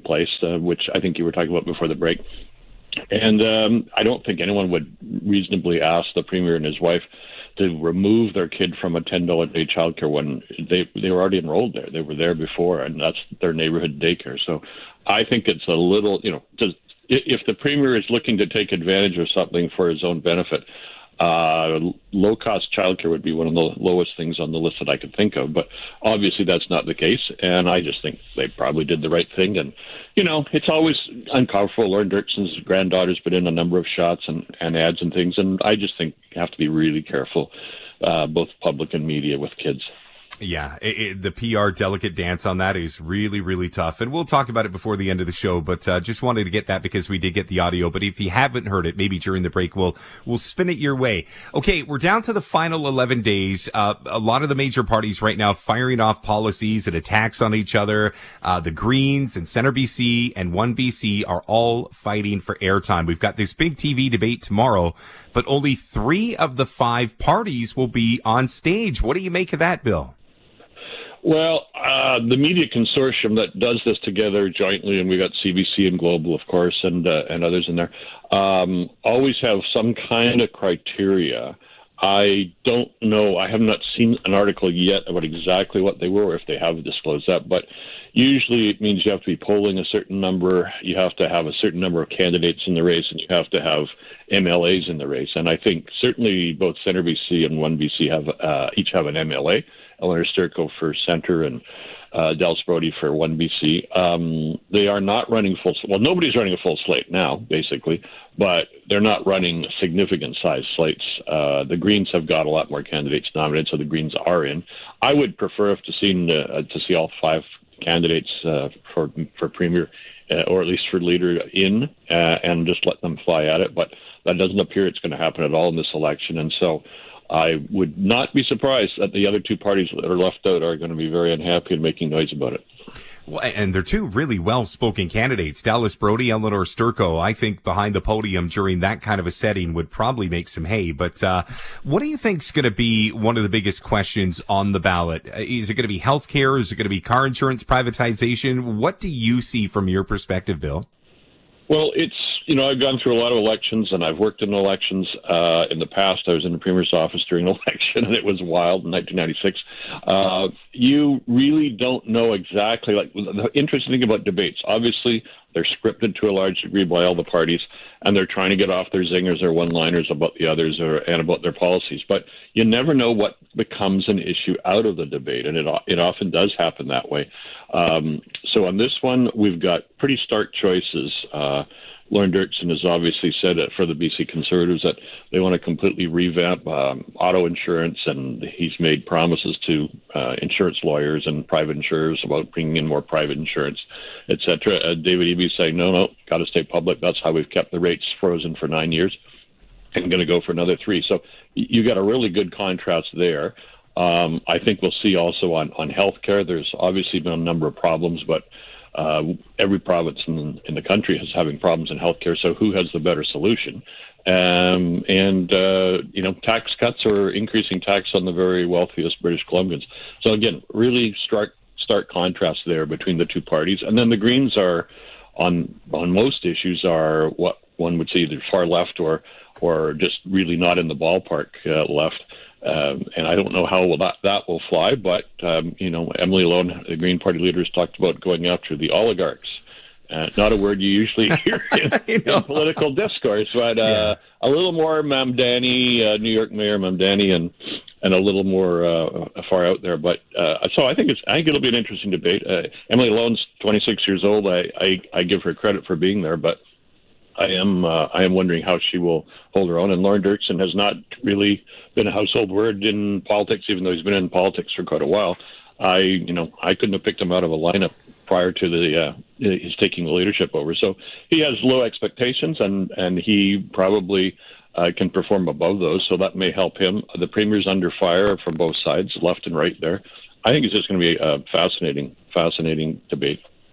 place, which I think you were talking about before the break. And I don't think anyone would reasonably ask the Premier and his wife to remove their kid from a $10 a day childcare when they were already enrolled there. They were there before, and that's their neighborhood daycare. So I think it's a little, if the Premier is looking to take advantage of something for his own benefit, low-cost childcare would be one of the lowest things on the list that I could think of. But obviously that's not the case, and I just think they probably did the right thing. And, it's always uncomfortable. Lauren Dirkson's granddaughter's been in a number of shots and ads and things, and I just think you have to be really careful, both public and media, with kids. Yeah, the PR delicate dance on that is really, really tough. And we'll talk about it before the end of the show, but just wanted to get that because we did get the audio. But if you haven't heard it, maybe during the break, we'll spin it your way. Okay, we're down to the final 11 days. A lot of the major parties right now firing off policies and attacks on each other. The Greens and Centre BC and One BC are all fighting for airtime. We've got this big TV debate tomorrow, but only 3 of the 5 parties will be on stage. What do you make of that, Bill? Well, the media consortium that does this together jointly, and we got CBC and Global, of course, and others in there, always have some kind of criteria. I don't know. I have not seen an article yet about exactly what they were, or if they have disclosed that. But usually it means you have to be polling a certain number, you have to have a certain number of candidates in the race, and you have to have MLAs in the race. And I think certainly both Centre BC and One BC each have an MLA. Eleanor Sturco for Centre and Dallas Brody for One BC. They are not running nobody's running a full slate now, basically, but they're not running significant size slates. The Greens have got a lot more candidates nominated, so the Greens are in. I would prefer to see all 5 candidates for Premier, or at least for leader, in, and just let them fly at it. But that doesn't appear it's going to happen at all in this election, and so I would not be surprised that the other 2 parties that are left out are going to be very unhappy and making noise about it. Well, and they're 2 really well-spoken candidates. Dallas Brody, Eleanor Sturco, I think behind the podium during that kind of a setting would probably make some hay. But what do you think is going to be one of the biggest questions on the ballot? Is it going to be health care? Is it going to be car insurance privatization? What do you see from your perspective, Bill? Well, I've gone through a lot of elections, and I've worked in elections. In the past, I was in the Premier's office during an election, and it was wild in 1996. You really don't know exactly. The interesting thing about debates, obviously, they're scripted to a large degree by all the parties, and they're trying to get off their zingers or one-liners about the others and about their policies. But you never know what becomes an issue out of the debate, and it often does happen that way. So on this one, we've got pretty stark choices. Lauren Dirkson has obviously said for the BC Conservatives that they want to completely revamp auto insurance, and he's made promises to insurance lawyers and private insurers about bringing in more private insurance, et cetera. David Eby saying, no, got to stay public. That's how we've kept the rates frozen for 9 years and going to go for another 3. So you got a really good contrast there. I think we'll see also on health care. There's obviously been a number of problems, but every province in the country is having problems in healthcare. So who has the better solution? Tax cuts or increasing tax on the very wealthiest British Columbians. So again, really stark contrast there between the 2 parties. And then the Greens are on most issues are what one would say either far left or just really not in the ballpark left. And I don't know how that will fly, but, Emily Alone, the Green Party leader, has talked about going after the oligarchs. Not a word you usually hear in political discourse, but a little more Mamdani, New York Mayor Mamdani, and a little more far out there. But so I think it'll be an interesting debate. Emily Alone's 26 years old. I give her credit for being there, but I am wondering how she will hold her own. And Lauren Dirkson has not really been a household word in politics, even though he's been in politics for quite a while. I couldn't have picked him out of a lineup prior to his taking the leadership over. So he has low expectations, and he probably can perform above those. So that may help him. The Premier's under fire from both sides, left and right there. I think it's just going to be a fascinating debate.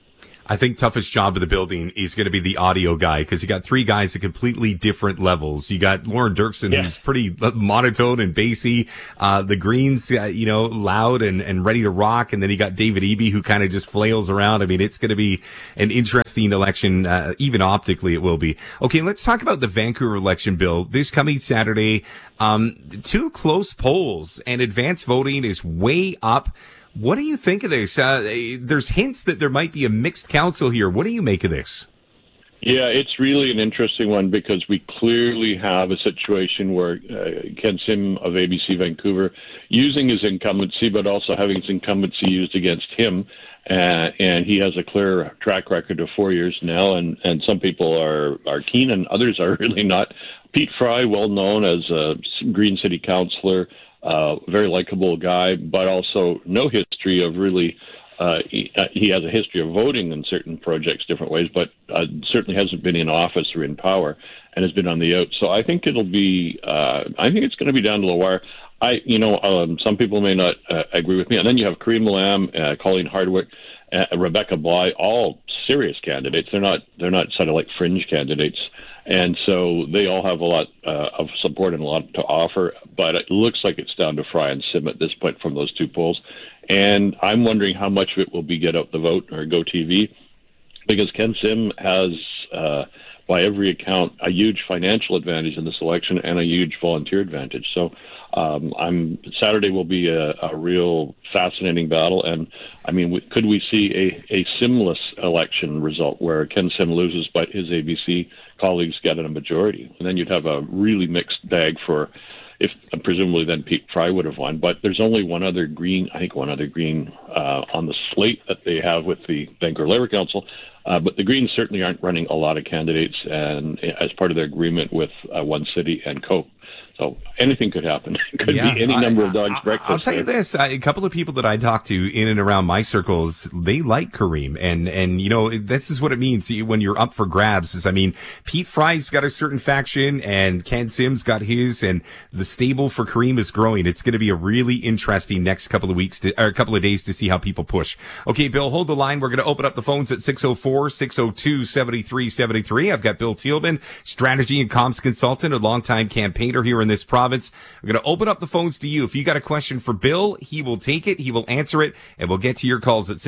I think toughest job of the building is going to be the audio guy, because you got three guys at completely different levels. You got Lauren Dirksen, who's pretty monotone and bassy. The Greens, loud and ready to rock. And then you got David Eby, who kind of just flails around. I mean, it's going to be an interesting election. Even optically, it will be. Okay, let's talk about the Vancouver election, Bill. This coming Saturday, two close polls and advanced voting is way up. What do you think of this? There's hints that there might be a mixed council here. What do you make of this? Yeah, it's really an interesting one, because we clearly have a situation where Ken Sim of ABC Vancouver, using his incumbency, but also having his incumbency used against him, and he has a clear track record of 4 years now, and some people are keen and others are really not. Pete Fry, well known as a Green City councillor, very likable guy, but also no history of really. He has a history of voting in certain projects different ways, but certainly hasn't been in office or in power, and has been on the out. So I think it'll be. I think it's going to be down to the wire. Some people may not agree with me, and then you have Kareem Lam, Colleen Hardwick, Rebecca Bly, all serious candidates. They're not sort of like fringe candidates. And so they all have a lot of support and a lot to offer, but it looks like it's down to Fry and Sim at this point from those two polls. And I'm wondering how much of it will be Get Out the Vote or Go TV, because Ken Sim has, by every account, a huge financial advantage in this election and a huge volunteer advantage. So Saturday will be a real fascinating battle. And, I mean, could we see a Simless election result where Ken Sim loses, but his ABC colleagues get a majority? And then you'd have a really mixed bag for, if presumably then Pete Fry would have won. But there's only one other Green on the slate that they have with the Vancouver Labour Council. But the Greens certainly aren't running a lot of candidates, and as part of their agreement with One City and Cope. So anything could happen. It could be any number of dogs' breakfast. I'll tell you this, a couple of people that I talk to in and around my circles, they like Kareem. And this is what it means when you're up for grabs. Pete Fry's got a certain faction and Ken Sim's got his, and the stable for Kareem is growing. It's going to be a really interesting next couple of weeks or a couple of days to see how people push. Okay, Bill, hold the line. We're going to open up the phones at 604-602-7373. I've got Bill Teelman, strategy and comms consultant, a longtime campaigner here in this province. We're going to open up the phones to you. If you got a question for Bill, he will take it, he will answer it, and we'll get to your calls at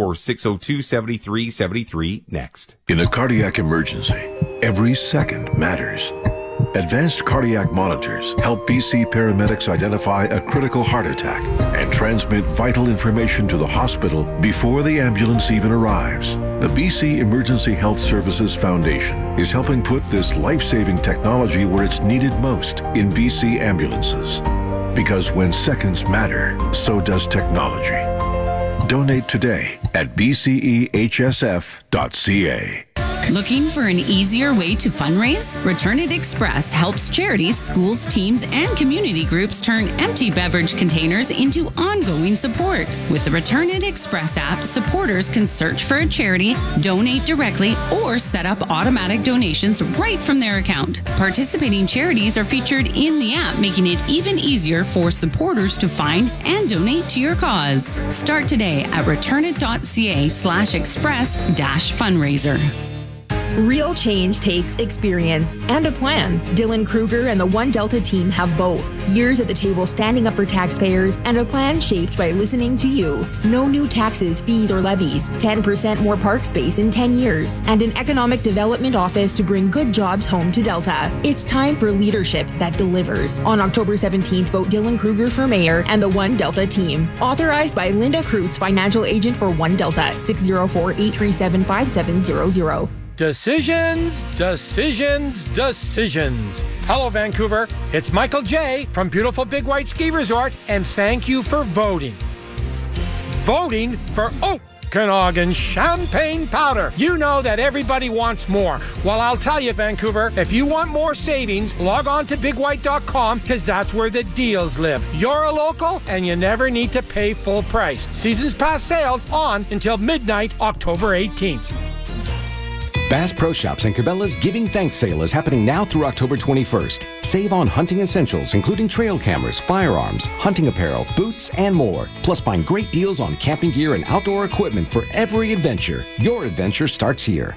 604-602-7373 next. In a cardiac emergency, every second matters. Advanced cardiac monitors help BC paramedics identify a critical heart attack and transmit vital information to the hospital before the ambulance even arrives. The BC Emergency Health Services Foundation is helping put this life-saving technology where it's needed most in BC ambulances. Because when seconds matter, so does technology. Donate today at bcehsf.ca. Looking for an easier way to fundraise? Return It Express helps charities, schools, teams, and community groups turn empty beverage containers into ongoing support. With the Return It Express app, supporters can search for a charity, donate directly, or set up automatic donations right from their account. Participating charities are featured in the app, making it even easier for supporters to find and donate to your cause. Start today at returnit.ca/express-fundraiser. Real change takes experience and a plan. Dylan Kruger and the One Delta team have both. Years at the table standing up for taxpayers and a plan shaped by listening to you. No new taxes, fees, or levies. 10% more park space in 10 years. And an economic development office to bring good jobs home to Delta. It's time for leadership that delivers. On October 17th, vote Dylan Kruger for mayor and the One Delta team. Authorized by Linda Kreutz, financial agent for One Delta, 604-837-5700. Decisions. Hello, Vancouver. It's Michael J. from beautiful Big White Ski Resort, and thank you for voting. Voting for Okanagan Champagne Powder. You know that everybody wants more. Well, I'll tell you, Vancouver, if you want more savings, log on to bigwhite.com, because that's where the deals live. You're a local, and you never need to pay full price. Seasons Pass sales on until midnight, October 18th. Bass Pro Shops and Cabela's Giving Thanks Sale is happening now through October 21st. Save on hunting essentials, including trail cameras, firearms, hunting apparel, boots, and more. Plus, find great deals on camping gear and outdoor equipment for every adventure. Your adventure starts here.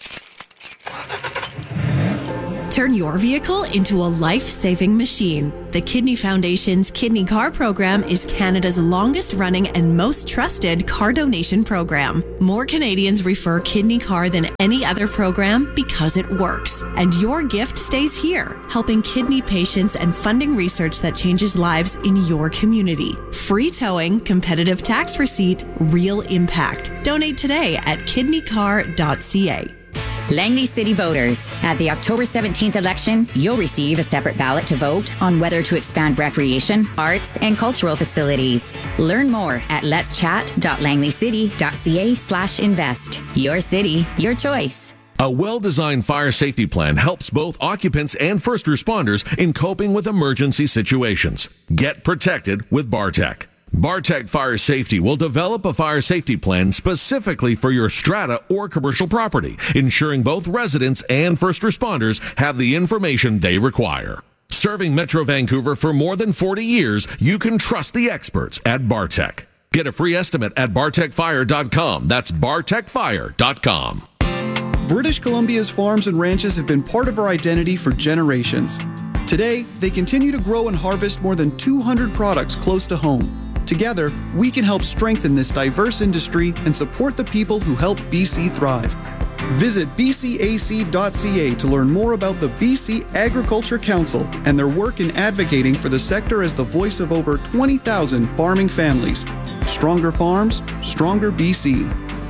Turn your vehicle into a life-saving machine. The Kidney Foundation's Kidney Car program is Canada's longest-running and most trusted car donation program. More Canadians refer Kidney Car than any other program because it works. And your gift stays here, helping kidney patients and funding research that changes lives in your community. Free towing, competitive tax receipt, real impact. Donate today at kidneycar.ca. Langley City voters, at the October 17th election, you'll receive a separate ballot to vote on whether to expand recreation, arts, and cultural facilities. Learn more at letschat.langleycity.ca/invest. Your city, your choice. A well-designed fire safety plan helps both occupants and first responders in coping with emergency situations. Get protected with Bartec. Bartec Fire Safety will develop a fire safety plan specifically for your strata or commercial property, ensuring both residents and first responders have the information they require. Serving Metro Vancouver for more than 40 years, you can trust the experts at Bartec. Get a free estimate at bartecfire.com. That's bartecfire.com. British Columbia's farms and ranches have been part of our identity for generations. Today, they continue to grow and harvest more than 200 products close to home. Together, we can help strengthen this diverse industry and support the people who help BC thrive. Visit bcac.ca to learn more about the BC Agriculture Council and their work in advocating for the sector as the voice of over 20,000 farming families. Stronger farms, stronger BC.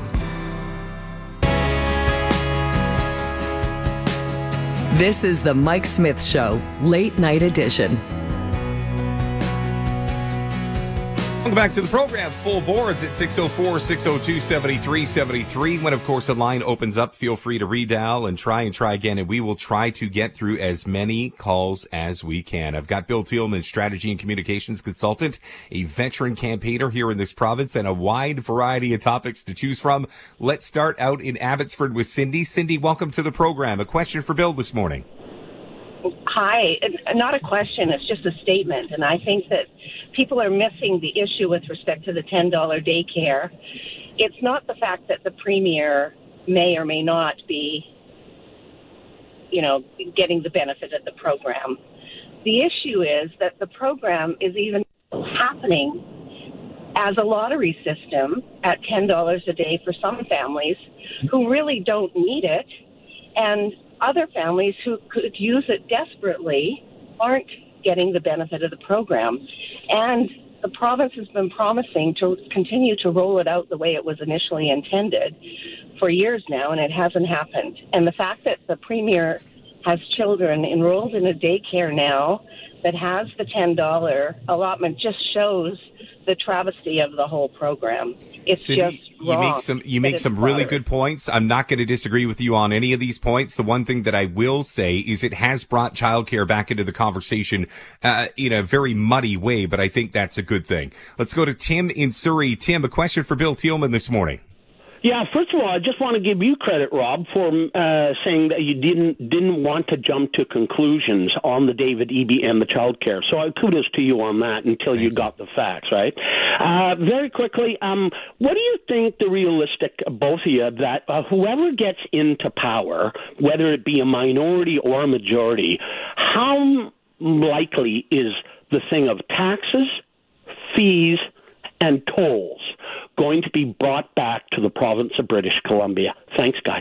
This is the Mike Smith Show, Late Night Edition. Welcome back to the program. Full boards at 604-602-7373. When, of course, the line opens up, feel free to redial and try again, and we will try to get through as many calls as we can. I've got Bill Thielman, strategy and communications consultant, a veteran campaigner here in this province, and a wide variety of topics to choose from. Let's start out in Abbotsford with Cindy. Cindy, welcome to the program. A question for Bill this morning. Hi. Not a question. It's just a statement. And I think that people are missing the issue with respect to the $10 daycare. It's not the fact that the Premier may or may not be, getting the benefit of the program. The issue is that the program is even happening as a lottery system at $10 a day for some families who really don't need it, and other families who could use it desperately aren't getting the benefit of the program. And the province has been promising to continue to roll it out the way it was initially intended for years now, and it hasn't happened. And the fact that the Premier has children enrolled in a daycare now that has the $10 allotment just shows the travesty of the whole program. It's Cindy, just wrong. You make some really good points. I'm not going to disagree with you on any of these points. The one thing that I will say is it has brought childcare back into the conversation in a very muddy way, but I think that's a good thing. Let's go to Tim in Surrey. Tim, a question for Bill Thielman this morning. Yeah, first of all, I just want to give you credit, Rob, for saying that you didn't want to jump to conclusions on the David Eby and the child care. So kudos to you on that until you got the facts, right? Very quickly, what do you think the realistic, both of you, that whoever gets into power, whether it be a minority or a majority, how likely is the thing of taxes, fees, and tolls going to be brought back to the province of British Columbia? Thanks, guys.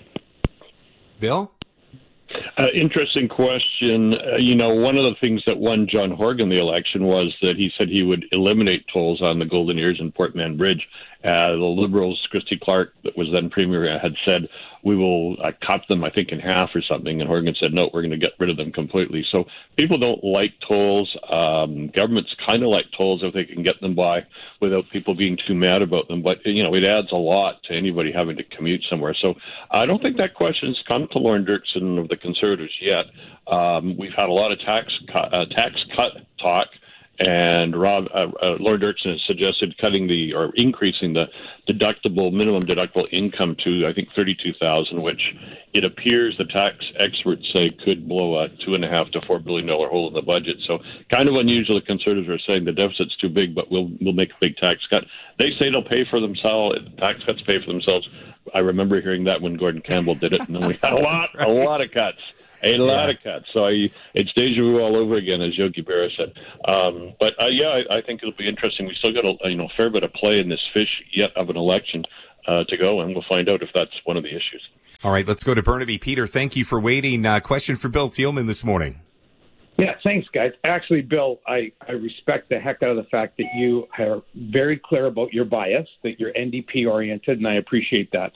Bill? Interesting question. One of the things that won John Horgan the election was that he said he would eliminate tolls on the Golden Ears and Port Mann Bridge. The Liberals, Christy Clark, that was then Premier, had said, we will cut them, I think, in half or something. And Horgan said, no, we're going to get rid of them completely. So people don't like tolls. Governments kind of like tolls if they can get them by without people being too mad about them. But, it adds a lot to anybody having to commute somewhere. So I don't think that question's come to Lauren Dirksen of the Conservatives yet. We've had a lot of tax cut talk. And Lord Dirksen has suggested increasing the minimum deductible income to, I think, $32,000, which it appears the tax experts say could blow a $2.5 to $4 billion hole in the budget. So kind of unusual. The Conservatives are saying the deficit's too big, but we'll make a big tax cut. They say they'll pay for themselves. Tax cuts pay for themselves. I remember hearing that when Gordon Campbell did it, and then we had a lot of cuts. A lot of cuts. So it's deja vu all over again, as Yogi Berra said. I think it'll be interesting. We still got a fair bit of play in this fish yet of an election to go, and we'll find out if that's one of the issues. All right, let's go to Burnaby. Peter, thank you for waiting. Question for Bill Thielman this morning. Yeah, thanks, guys. Actually, Bill, I respect the heck out of the fact that you are very clear about your bias, that you're NDP-oriented, and I appreciate that.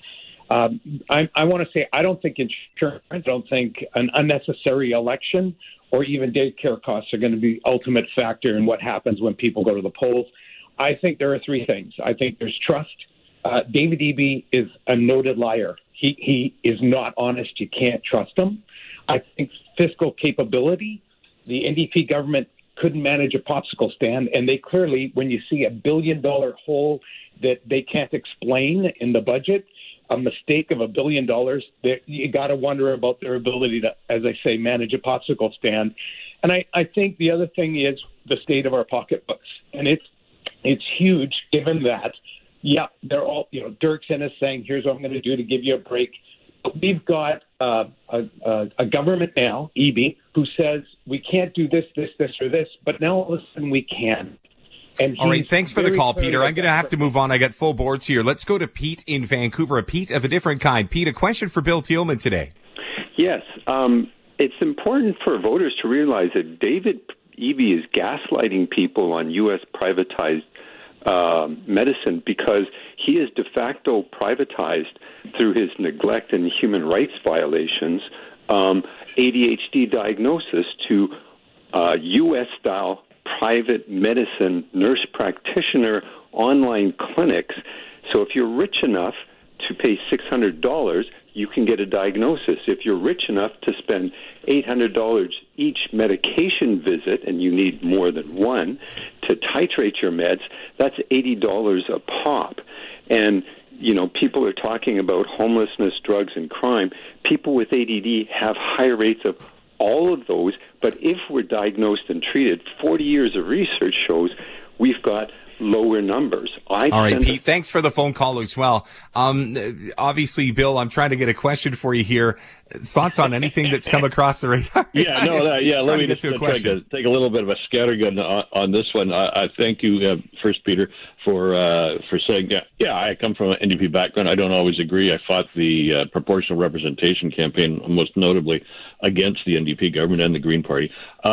I want to say I don't think insurance, I don't think an unnecessary election or even daycare costs are going to be the ultimate factor in what happens when people go to the polls. I think there are three things. I think there's trust. David Eby is a noted liar. He is not honest. You can't trust him. I think fiscal capability. The NDP government couldn't manage a popsicle stand, and they clearly, when you see $1 billion hole that they can't explain in the budget, a mistake of $1 billion, you got to wonder about their ability to, as I say, manage a popsicle stand. And I think the other thing is the state of our pocketbooks, and it's huge given that. Yeah, they're all, Dirksen is saying, here's what I'm going to do to give you a break. But we've got a government now, Eby, who says we can't do this, or this, but now all of a sudden we can. All right, thanks for the call, Peter. I'm going to have to move on. I got full boards here. Let's go to Pete in Vancouver, a Pete of a different kind. Pete, a question for Bill Thielman today. Yes, it's important for voters to realize that David Eby is gaslighting people on U.S. privatized medicine because he is de facto privatized through his neglect and human rights violations, ADHD diagnosis to U.S.-style private medicine nurse practitioner online clinics. So if you're rich enough to pay $600, you can get a diagnosis. If you're rich enough to spend $800 each medication visit, and you need more than one, to titrate your meds, that's $80 a pop. And, people are talking about homelessness, drugs, and crime. People with ADD have higher rates of all of those, but if we're diagnosed and treated, 40 years of research shows we've got lower numbers. All right, Pete, thanks for the phone call as well. Obviously, Bill, I'm trying to get a question for you here. Thoughts on anything that's come across the radar? Let me just take a little bit of a scattergun on this one. I thank you, first, Peter, for saying, I come from an NDP background. I don't always agree. I fought the proportional representation campaign, most notably against the NDP government and the Green Party.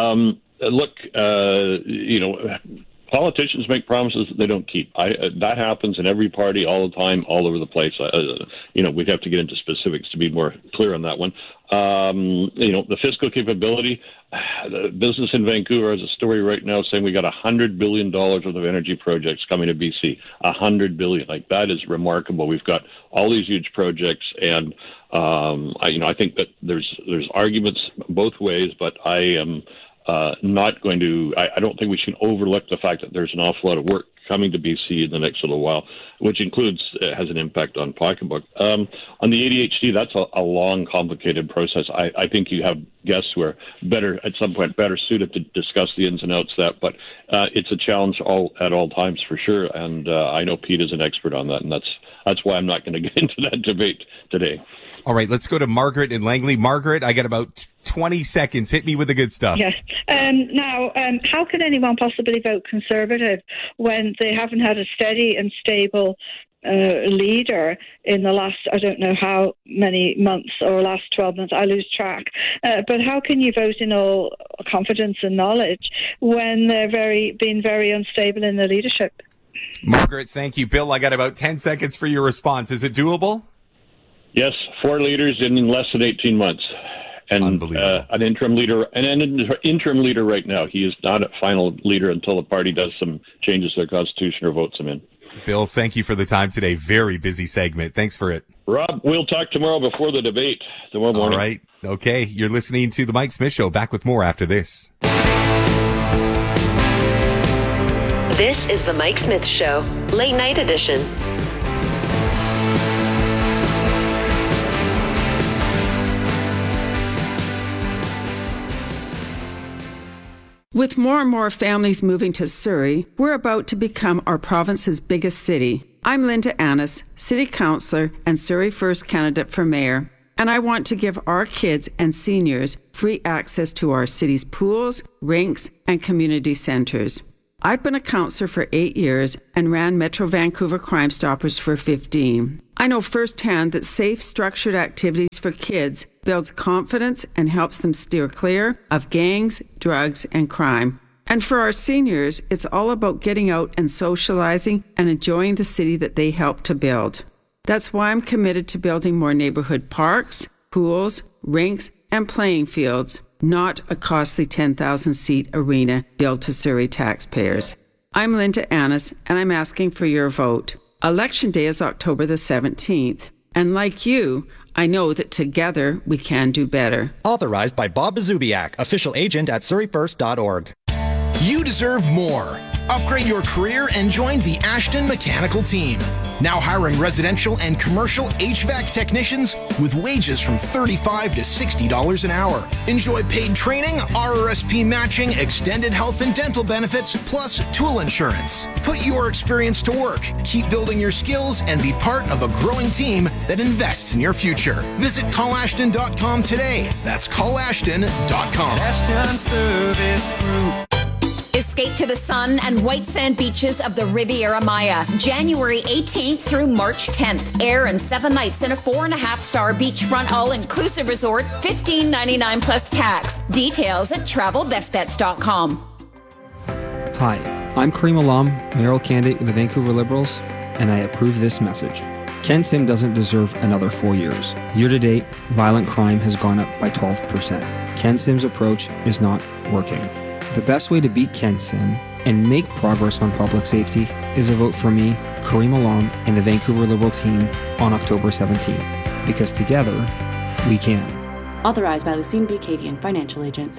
Politicians make promises that they don't keep. That happens in every party all the time, all over the place. We'd have to get into specifics to be more clear on that one. The fiscal capability, the business in Vancouver has a story right now saying we got $100 billion worth of energy projects coming to BC. $100 billion. That is remarkable. We've got all these huge projects, and I think that there's arguments both ways, but I am not going to. I don't think we should overlook the fact that there's an awful lot of work coming to BC in the next little while, which has an impact on pocketbook. On the ADHD, that's a long, complicated process. I think you have guests who are better suited to discuss the ins and outs of that, but it's a challenge at all times for sure. And I know Pete is an expert on that, and that's why I'm not going to get into that debate today. All right, let's go to Margaret in Langley. Margaret, I got about 20 seconds. Hit me with the good stuff. Yes. How can anyone possibly vote Conservative when they haven't had a steady and stable leader in the last, I don't know how many months, or last 12 months, I lose track. But how can you vote in all confidence and knowledge when they're being very unstable in their leadership? Margaret, thank you. Bill, I got about 10 seconds for your response. Is it doable? Yes, 4 leaders in less than 18 months. And an interim leader right now. He is not a final leader until the party does some changes to their constitution or votes him in. Bill, thank you for the time today. Very busy segment. Thanks for it. Rob, we'll talk tomorrow before the debate, tomorrow morning. All right. Okay. You're listening to The Mike Smith Show. Back with more after this. This is the Mike Smith Show, late night edition. With more and more families moving to Surrey, we're about to become our province's biggest city. I'm Linda Annis, City Councillor and Surrey First candidate for Mayor, and I want to give our kids and seniors free access to our city's pools, rinks, and community centres. I've been a councillor for 8 years and ran Metro Vancouver Crime Stoppers for 15. I know firsthand that safe, structured activities for kids builds confidence and helps them steer clear of gangs, drugs, and crime. And for our seniors, it's all about getting out and socializing and enjoying the city that they helped to build. That's why I'm committed to building more neighborhood parks, pools, rinks, and playing fields, not a costly 10,000-seat arena billed to Surrey taxpayers. I'm Linda Annis, and I'm asking for your vote. Election Day is October the 17th, and like you, I know that together we can do better. Authorized by Bob Bazubiak, official agent at surreyfirst.org. You deserve more. Upgrade your career and join the Ashton Mechanical team. Now hiring residential and commercial HVAC technicians with wages from $35 to $60 an hour. Enjoy paid training, RRSP matching, extended health and dental benefits, plus tool insurance. Put your experience to work, keep building your skills, and be part of a growing team that invests in your future. Visit callashton.com today. That's callashton.com. Ashton Service Group. Escape to the sun and white sand beaches of the Riviera Maya, January 18th through March 10th. Air and 7 nights in a 4.5-star beachfront all-inclusive resort, $15.99 plus tax. Details at travelbestbets.com. Hi, I'm Kareem Alam, mayoral candidate with the Vancouver Liberals, and I approve this message. Ken Sim doesn't deserve another 4 years. Year to date, violent crime has gone up by 12%. Ken Sim's approach is not working. The best way to beat Ken Sim and make progress on public safety is a vote for me, Kareem Alam, and the Vancouver Liberal team on October 17th. Because together, we can. Authorized by Lucine B. Cadian, Financial Agent,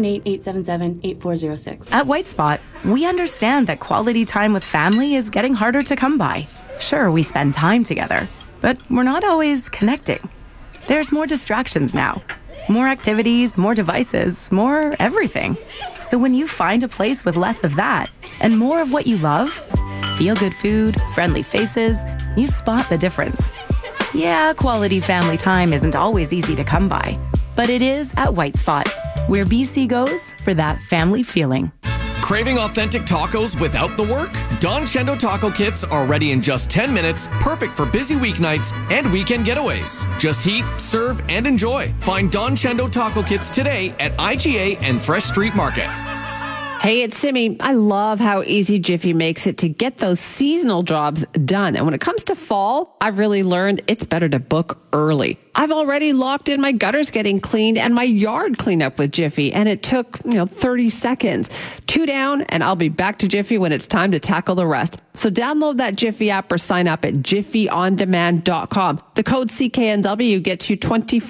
778-877-8406. At White Spot, we understand that quality time with family is getting harder to come by. Sure, we spend time together, but we're not always connecting. There's more distractions now. More activities, more devices, more everything. So when you find a place with less of that and more of what you love, feel-good food, friendly faces, you spot the difference. Yeah, quality family time isn't always easy to come by, but it is at White Spot, where BC goes for that family feeling. Craving authentic tacos without the work? Don Chendo taco kits are ready in just 10 minutes, perfect for busy weeknights and weekend getaways. Just heat, serve, and enjoy. Find Don Chendo taco kits today at IGA and Fresh Street Market. Hey, it's Simi. I love how easy Jiffy makes it to get those seasonal jobs done. And when it comes to fall, I've really learned it's better to book early. I've already locked in my gutters getting cleaned and my yard cleanup with Jiffy, and it took, 30 seconds. 2 down, and I'll be back to Jiffy when it's time to tackle the rest. So download that Jiffy app or sign up at jiffyondemand.com. The code CKNW gets you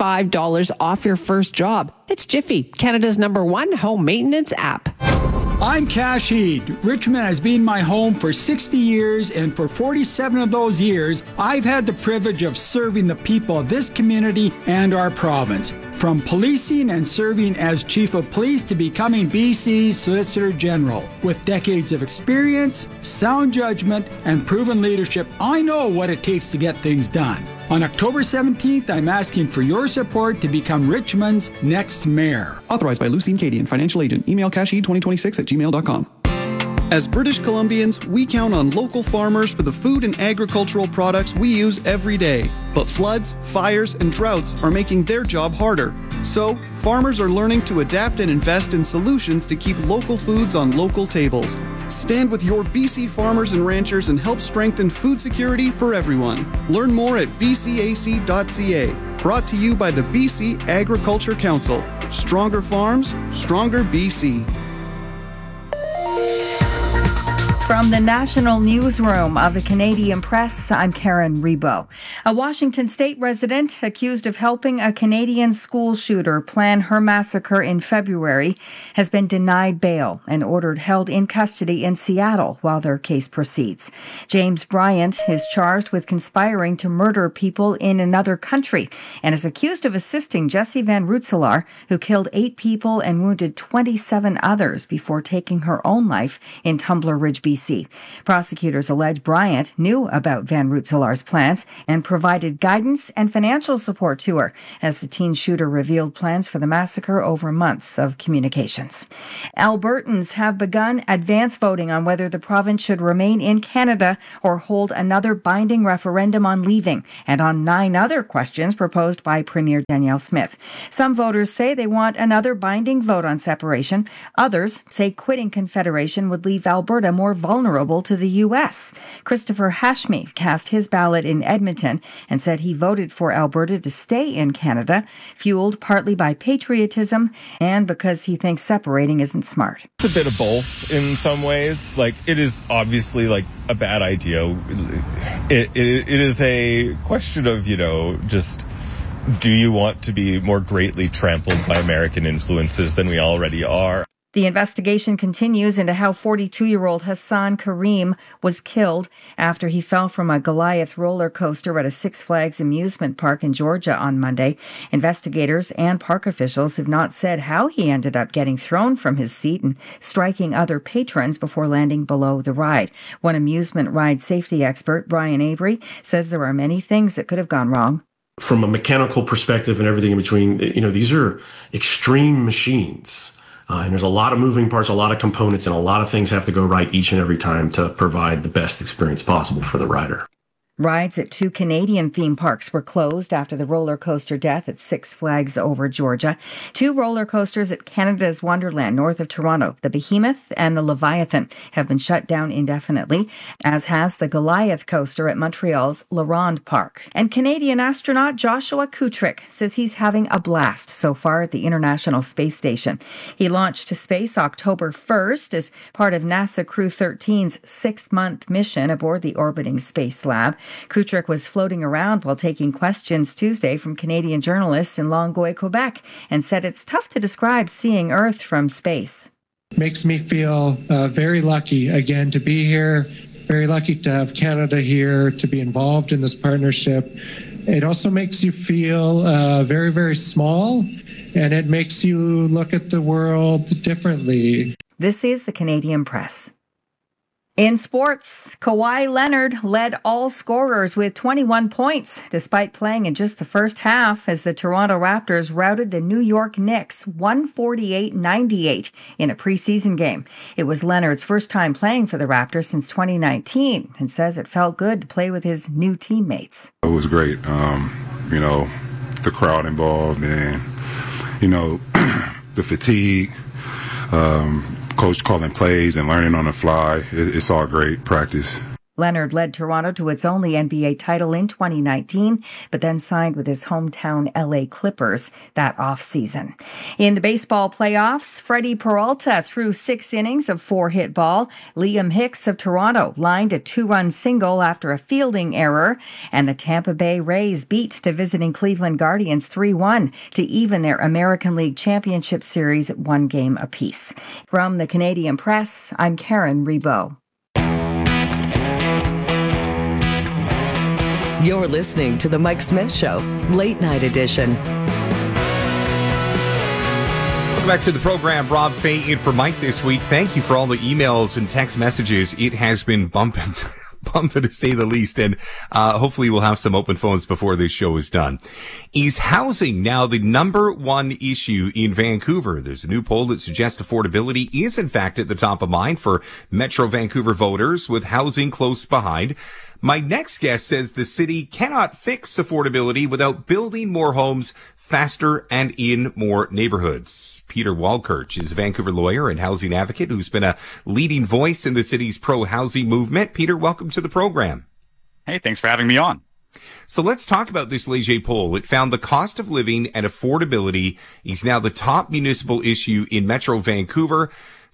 $25 off your first job. It's Jiffy, Canada's #1 home maintenance app. I'm Cash Heed. Richmond has been my home for 60 years, and for 47 of those years, I've had the privilege of serving the people of this community and our province. From policing and serving as Chief of Police to becoming BC's Solicitor General. With decades of experience, sound judgment, and proven leadership, I know what it takes to get things done. On October 17th, I'm asking for your support to become Richmond's next mayor. Authorized by Lucine Cadian, Financial Agent. Email casheed2026@gmail.com. As British Columbians, we count on local farmers for the food and agricultural products we use every day. But floods, fires, and droughts are making their job harder. So, farmers are learning to adapt and invest in solutions to keep local foods on local tables. Stand with your BC farmers and ranchers and help strengthen food security for everyone. Learn more at bcac.ca. Brought to you by the BC Agriculture Council. Stronger farms, stronger BC. From the national newsroom of the Canadian Press, I'm Karen Rebo. A Washington state resident accused of helping a Canadian school shooter plan her massacre in February has been denied bail and ordered held in custody in Seattle while their case proceeds. James Bryant is charged with conspiring to murder people in another country and is accused of assisting Jessie Van Rootselaar, who killed 8 people and wounded 27 others before taking her own life in Tumbler Ridge, BC. Prosecutors allege Bryant knew about Van Rootselaar's plans and provided guidance and financial support to her as the teen shooter revealed plans for the massacre over months of communications. Albertans have begun advance voting on whether the province should remain in Canada or hold another binding referendum on leaving and on 9 other questions proposed by Premier Danielle Smith. Some voters say they want another binding vote on separation. Others say quitting Confederation would leave Alberta more vulnerable to the U.S. Christopher Hashmi cast his ballot in Edmonton and said he voted for Alberta to stay in Canada, fueled partly by patriotism and because he thinks separating isn't smart. It's a bit of both in some ways. Like, it is obviously like a bad idea. It is a question of, just do you want to be more greatly trampled by American influences than we already are? The investigation continues into how 42-year-old Hassan Karim was killed after he fell from a Goliath roller coaster at a Six Flags amusement park in Georgia on Monday. Investigators and park officials have not said how he ended up getting thrown from his seat and striking other patrons before landing below the ride. One amusement ride safety expert, Brian Avery, says there are many things that could have gone wrong. From a mechanical perspective and everything in between, these are extreme machines. And there's a lot of moving parts, a lot of components, and a lot of things have to go right each and every time to provide the best experience possible for the rider. Rides at 2 Canadian theme parks were closed after the roller coaster death at Six Flags Over Georgia. 2 roller coasters at Canada's Wonderland north of Toronto, the Behemoth and the Leviathan, have been shut down indefinitely, as has the Goliath coaster at Montreal's La Ronde Park. And Canadian astronaut Joshua Kutrick says he's having a blast so far at the International Space Station. He launched to space October 1st as part of NASA Crew 13's 6-month mission aboard the orbiting Space Lab. Kutrick was floating around while taking questions Tuesday from Canadian journalists in Longueuil, Quebec, and said it's tough to describe seeing Earth from space. Makes me feel very lucky, again, to be here, very lucky to have Canada here, to be involved in this partnership. It also makes you feel very, very small, and it makes you look at the world differently. This is the Canadian Press. In sports, Kawhi Leonard led all scorers with 21 points, despite playing in just the first half as the Toronto Raptors routed the New York Knicks 148-98 in a preseason game. It was Leonard's first time playing for the Raptors since 2019 and says it felt good to play with his new teammates. It was great. The crowd involved and, the fatigue, coach calling plays and learning on the fly. It's all great practice. Leonard led Toronto to its only NBA title in 2019, but then signed with his hometown LA Clippers that offseason. In the baseball playoffs, Freddie Peralta threw 6 innings of 4-hit ball. Liam Hicks of Toronto lined a 2-run single after a fielding error, and the Tampa Bay Rays beat the visiting Cleveland Guardians 3-1 to even their American League Championship Series at 1 game apiece. From the Canadian Press, I'm Karen Rebo. You're listening to The Mike Smith Show, Late Night Edition. Welcome back to the program. Rob Fay in for Mike this week. Thank you for all the emails and text messages. It has been bumping to say the least, and hopefully we'll have some open phones before this show is done. Is housing now the number one issue in Vancouver? There's a new poll that suggests affordability is in fact at the top of mind for Metro Vancouver voters, with housing close behind. My next guest says the city cannot fix affordability without building more homes faster and in more neighborhoods. Peter Walkirch is a Vancouver lawyer and housing advocate who's been a leading voice in the city's pro-housing movement. Peter, welcome to the program. Hey, thanks for having me on. So let's talk about this Leger poll. It found the cost of living and affordability is now the top municipal issue in Metro Vancouver.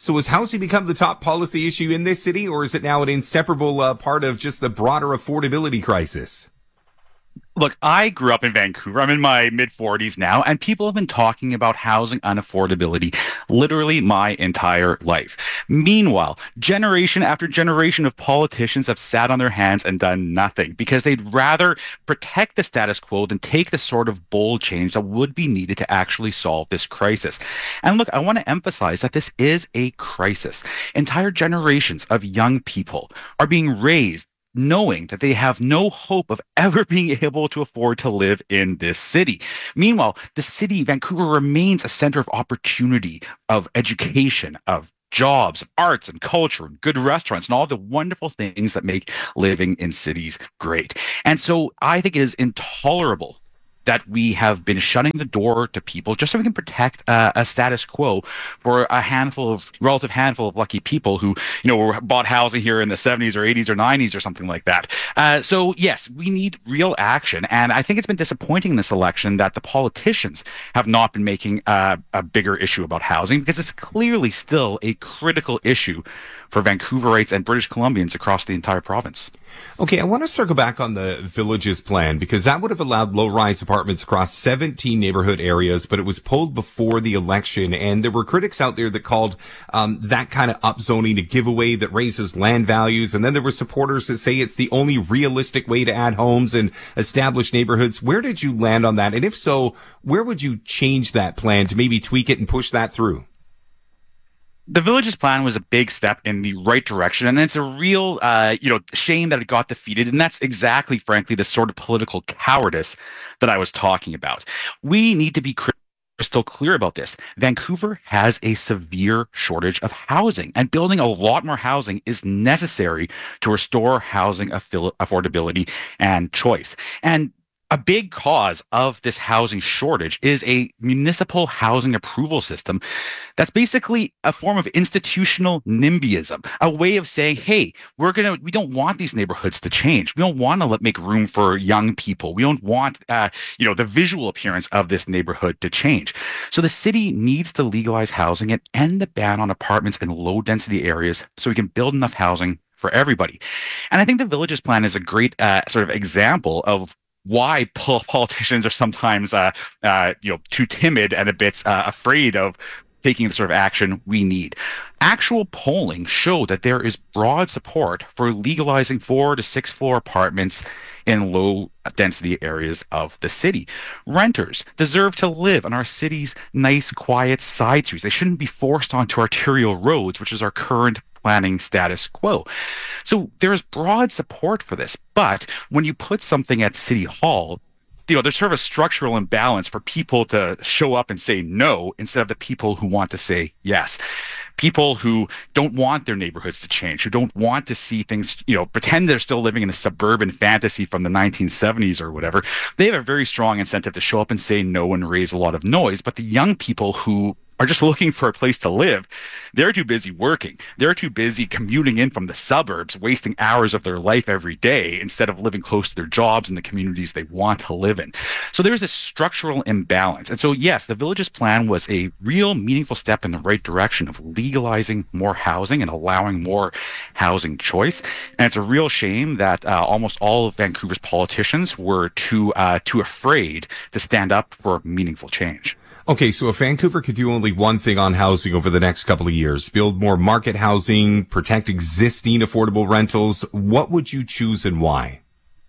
So has housing become the top policy issue in this city, or is it now an inseparable part of just the broader affordability crisis? Look, I grew up in Vancouver. I'm in my mid-40s now, and people have been talking about housing unaffordability literally my entire life. Meanwhile, generation after generation of politicians have sat on their hands and done nothing because they'd rather protect the status quo than take the sort of bold change that would be needed to actually solve this crisis. And look, I want to emphasize that this is a crisis. Entire generations of young people are being raised knowing that they have no hope of ever being able to afford to live in this city. Meanwhile, the city, Vancouver, remains a center of opportunity, of education, of jobs, arts and culture, and good restaurants, and all the wonderful things that make living in cities great. And so I think it is intolerable that we have been shutting the door to people just so we can protect a status quo for a relative handful of lucky people who, were bought housing here in the 70s or 80s or 90s or something like that. So yes, we need real action. And I think it's been disappointing in this election that the politicians have not been making a bigger issue about housing, because it's clearly still a critical issue for Vancouverites and British Columbians across the entire province. Okay, I want to circle back on the Villages plan, because that would have allowed low-rise apartments across 17 neighborhood areas, but it was pulled before the election, and there were critics out there that called that kind of upzoning a giveaway that raises land values, and then there were supporters that say it's the only realistic way to add homes and establish neighborhoods. Where did you land on that? And if so, where would you change that plan to maybe tweak it and push that through? The Villages plan was a big step in the right direction, and it's a real, shame that it got defeated. And that's exactly, frankly, the sort of political cowardice that I was talking about. We need to be crystal clear about this. Vancouver has a severe shortage of housing, and building a lot more housing is necessary to restore housing affordability and choice. And a big cause of this housing shortage is a municipal housing approval system that's basically a form of institutional NIMBYism, a way of saying, hey, we don't want these neighborhoods to change. We don't want to make room for young people. We don't want, the visual appearance of this neighborhood to change. So the city needs to legalize housing and end the ban on apartments in low density areas so we can build enough housing for everybody. And I think the Villages plan is a great sort of example of why politicians are sometimes, too timid and a bit afraid of taking the sort of action we need. Actual polling showed that there is broad support for legalizing 4 to 6 floor apartments in low density areas of the city. Renters deserve to live on our city's nice, quiet side streets. They shouldn't be forced onto arterial roads, which is our current planning status quo. So there is broad support for this. But when you put something at City Hall, there's sort of a structural imbalance for people to show up and say no instead of the people who want to say yes. People who don't want their neighborhoods to change, who don't want to see things, pretend they're still living in a suburban fantasy from the 1970s or whatever. They have a very strong incentive to show up and say no and raise a lot of noise. But the young people who are just looking for a place to live, they're too busy working. They're too busy commuting in from the suburbs, wasting hours of their life every day instead of living close to their jobs and the communities they want to live in. So there's this structural imbalance. And so, yes, the Villages plan was a real meaningful step in the right direction of legalizing more housing and allowing more housing choice. And it's a real shame that almost all of Vancouver's politicians were too afraid to stand up for meaningful change. Okay, so if Vancouver could do only one thing on housing over the next couple of years, build more market housing, protect existing affordable rentals, what would you choose and why?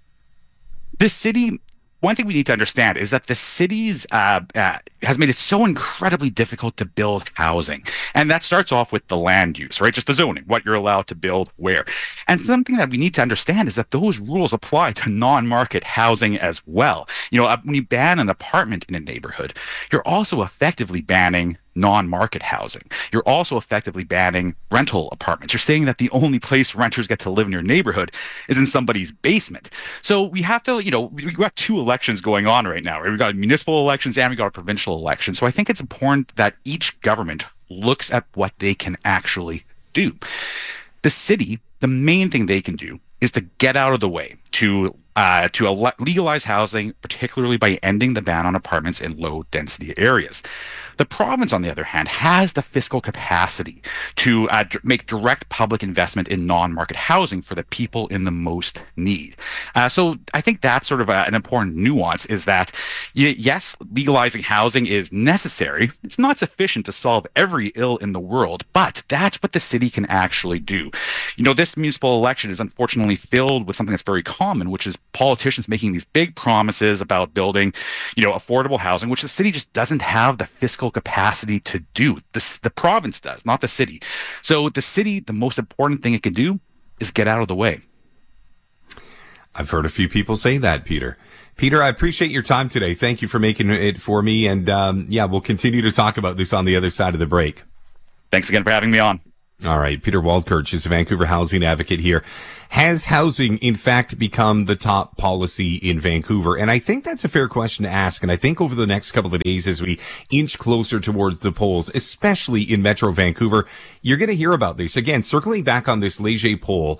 This city, one thing we need to understand is that the city's has made it so incredibly difficult to build housing. And that starts off with the land use, right? Just the zoning, what you're allowed to build where. And something that we need to understand is that those rules apply to non-market housing as well. When you ban an apartment in a neighborhood, you're also effectively banning non-market housing. You're also effectively banning rental apartments. You're saying that the only place renters get to live in your neighborhood is in somebody's basement. So we have to, we've got 2 elections going on right now, right? We've got municipal elections and we've got a provincial election. So I think it's important that each government looks at what they can actually do. The city, the main thing they can do is to get out of the way to legalize housing, particularly by ending the ban on apartments in low-density areas. The province, on the other hand, has the fiscal capacity to make direct public investment in non-market housing for the people in the most need. So I think that's sort of an important nuance, is that, yes, legalizing housing is necessary. It's not sufficient to solve every ill in the world, but that's what the city can actually do. This municipal election is unfortunately filled with something that's very common, which is politicians making these big promises about building, affordable housing, which the city just doesn't have the fiscal capacity to do. The province does, not the city. So the city, the most important thing it can do is get out of the way. I've heard a few people say that, Peter. Peter, I appreciate your time today. Thank you for making it for me. And we'll continue to talk about this on the other side of the break. Thanks again for having me on. All right. Peter Waldkirch is a Vancouver housing advocate here. Has housing, in fact, become the top policy in Vancouver? And I think that's a fair question to ask. And I think over the next couple of days, as we inch closer towards the polls, especially in Metro Vancouver, you're going to hear about this. Again, circling back on this Leger poll,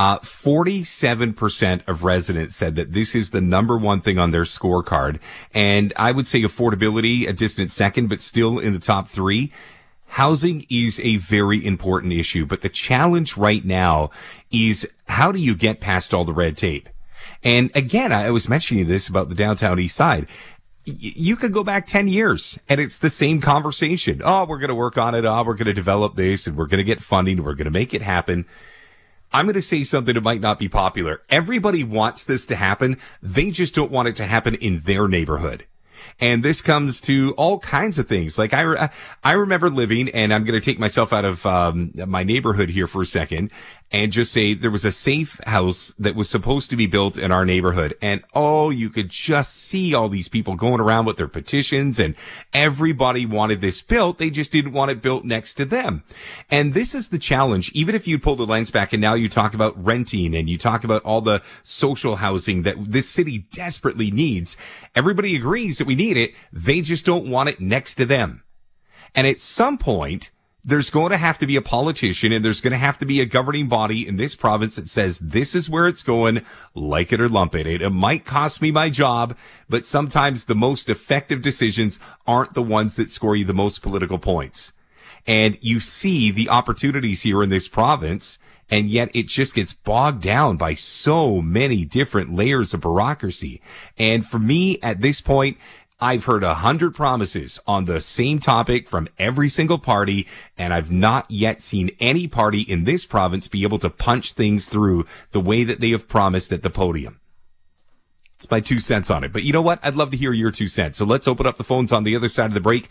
47% of residents said that this is the number one thing on their scorecard. And I would say affordability, a distant second, but still in the top three. Housing is a very important issue, but the challenge right now is how do you get past all the red tape? And again, I was mentioning this about the downtown east side. You could go back 10 years and it's the same conversation. Oh, we're going to work on it. Oh, we're going to develop this and we're going to get funding. We're going to make it happen. I'm going to say something that might not be popular. Everybody wants this to happen. They just don't want it to happen in their neighborhood. And this comes to all kinds of things. Like I remember living, and I'm going to take myself out of my neighborhood here for a second and just say there was a safe house that was supposed to be built in our neighborhood. And you could just see all these people going around with their petitions, and everybody wanted this built. They just didn't want it built next to them. And this is the challenge. Even if you pull the lens back and now you talk about renting and you talk about all the social housing that this city desperately needs, everybody agrees that we need it. They just don't want it next to them. And at some point, there's going to have to be a politician and there's going to have to be a governing body in this province that says this is where it's going, like it or lump it. It might cost me my job, but sometimes the most effective decisions aren't the ones that score you the most political points. And you see the opportunities here in this province, and yet it just gets bogged down by so many different layers of bureaucracy. And for me, at this point, I've heard 100 promises on the same topic from every single party, and I've not yet seen any party in this province be able to punch things through the way that they have promised at the podium. It's my 2 cents on it. But you know what? I'd love to hear your 2 cents. So let's open up the phones on the other side of the break.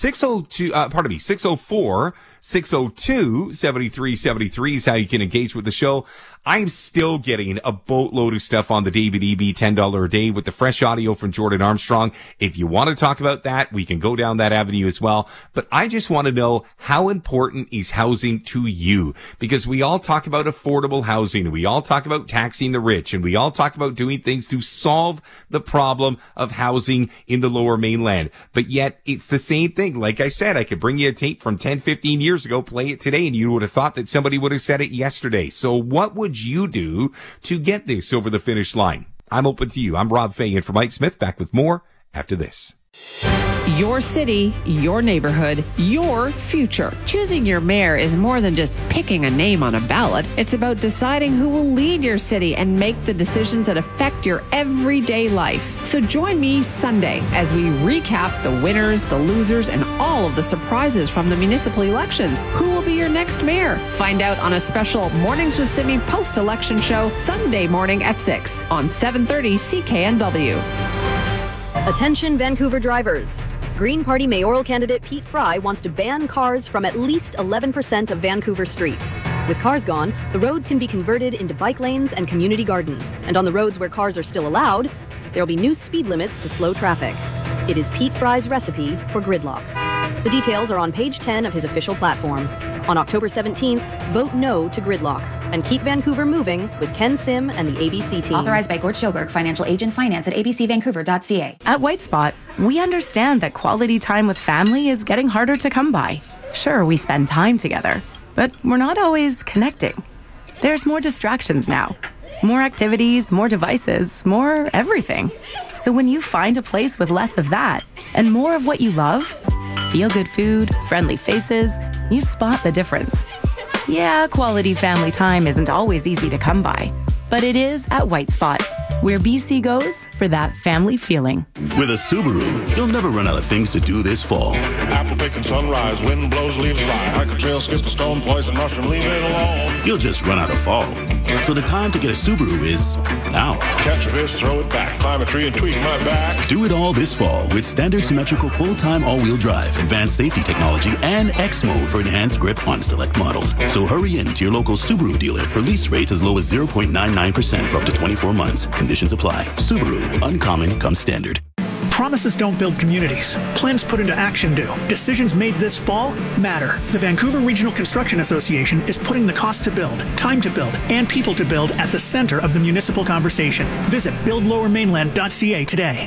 602-7373 is how you can engage with the show. I'm still getting a boatload of stuff on the David Eby $10 a day with the fresh audio from Jordan Armstrong. If you want to talk about that, we can go down that avenue as well. But I just want to know, how important is housing to you? Because we all talk about affordable housing, and we all talk about taxing the rich, and we all talk about doing things to solve the problem of housing in the Lower Mainland. But yet it's the same thing. Like I said, I could bring you a tape from 10, 15 years ago, play it today, and you would have thought that somebody would have said it yesterday. So what would you do to get this over the finish line? I'm open to you. I'm Rob Fay in for Mike Smith. Back with more after this. Your city, your neighborhood, your future. Choosing your mayor is more than just picking a name on a ballot. It's about deciding who will lead your city and make the decisions that affect your everyday life. So join me Sunday as we recap the winners, the losers, and all of the surprises from the municipal elections. Who will be your next mayor? Find out on a special Mornings with Simi post-election show Sunday morning at 6 on 730 CKNW. Attention Vancouver drivers. Green Party mayoral candidate Pete Fry wants to ban cars from at least 11% of Vancouver streets. With cars gone, the roads can be converted into bike lanes and community gardens. And on the roads where cars are still allowed, there will be new speed limits to slow traffic. It is Pete Fry's recipe for gridlock. The details are on page 10 of his official platform. On October 17th, vote no to gridlock and keep Vancouver moving with Ken Sim and the ABC team. Authorized by Gord Schoberg, financial agent, finance at abcvancouver.ca. At White Spot, we understand that quality time with family is getting harder to come by. Sure, we spend time together, but we're not always connecting. There's more distractions now. More activities, more devices, more everything. So when you find a place with less of that and more of what you love, feel-good food, friendly faces, you spot the difference. Yeah, quality family time isn't always easy to come by, but it is at White Spot, where BC goes for that family feeling. With a Subaru, you'll never run out of things to do this fall. Apple picking sunrise, wind blows, leaves fly. Hike a trail, skip a stone, poison mushroom, leave it alone. You'll just run out of fall. So the time to get a Subaru is now. Catch a fish, throw it back, climb a tree and tweak my back. Do it all this fall with standard symmetrical full-time all-wheel drive, advanced safety technology, and X mode for enhanced grip on select models. So hurry in to your local Subaru dealer for lease rates as low as 0.99% for up to 24 months. Conditions apply. Subaru, uncommon comes standard. Promises don't build communities. Plans put into action do. Decisions made this fall matter. The Vancouver Regional Construction Association is putting the cost to build, time to build, and people to build at the center of the municipal conversation. Visit buildlowermainland.ca today.